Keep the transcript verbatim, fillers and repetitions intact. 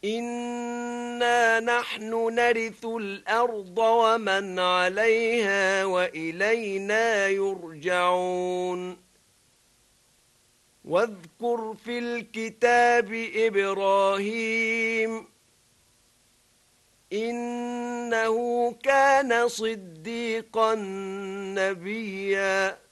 إنا نحن نرث الأرض ومن عليها وإلينا يرجعون واذكر في الكتاب إبراهيم إنه كان صديقا نبيا